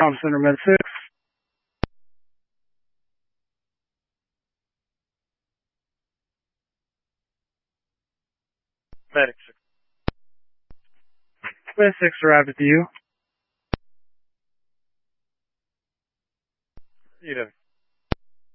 Com Center Med 6. Medic 6. Med 6 arrived at you. You did.